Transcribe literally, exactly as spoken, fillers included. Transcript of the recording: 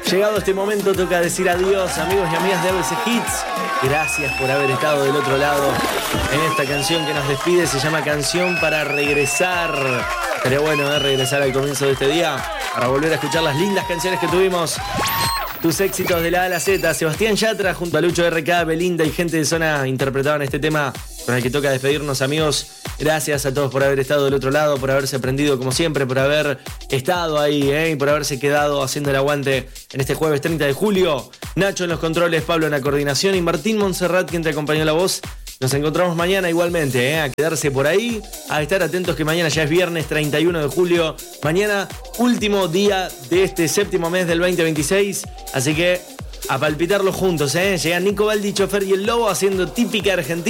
Llegado este momento toca decir adiós, amigos y amigas de A B C Hits. Gracias por haber estado del otro lado en esta canción que nos despide. Se llama Canción para Regresar. Sería bueno ¿eh? regresar al comienzo de este día para volver a escuchar las lindas canciones que tuvimos. Tus éxitos de la A a la Z. Sebastián Yatra junto a Lucho R K, Belinda y gente de zona interpretaban este tema con el que toca despedirnos, amigos. Gracias a todos por haber estado del otro lado, por haberse prendido como siempre, por haber estado ahí ¿eh? y por haberse quedado haciendo el aguante en este jueves treinta de julio. Nacho en los controles, Pablo en la coordinación y Martín Montserrat quien te acompañó la voz. Nos encontramos mañana igualmente, ¿eh? a quedarse por ahí, a estar atentos que mañana ya es viernes treinta y uno de julio. Mañana, último día de este séptimo mes del veinte veintiséis. Así que a palpitarlo juntos, ¿eh? Llegan Nico Baldi, Chofer y el Lobo haciendo típica Argentina.